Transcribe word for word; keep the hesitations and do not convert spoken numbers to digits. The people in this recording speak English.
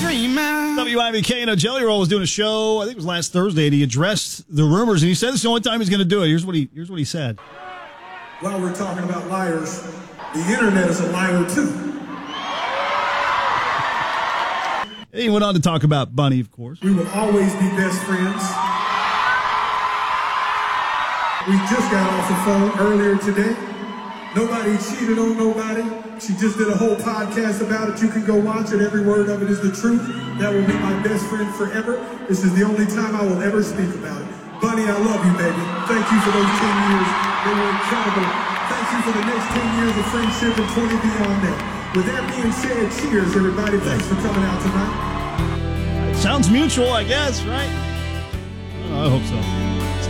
dreaming. W I B K, you know, Jelly Roll was doing a show, I think it was last Thursday, and he addressed the rumors, and he said this is the only time he's going to do it. Here's what he here's what he said. While we're talking about liars, the internet is a liar too. And he went on to talk about Bunny, of course. We will always be best friends. We just got off the phone earlier today. Nobody cheated on nobody. She just did a whole podcast about it. You can go watch it. Every word of it is the truth. That will be my best friend forever. This is the only time I will ever speak about it. Bunny, I love you, baby. Thank you for those ten years. They were incredible. Thank you for the next ten years of friendship and twenty beyond that. With that being said, cheers, everybody. Thanks for coming out tonight. Sounds mutual, I guess, right? I, don't know, I hope so.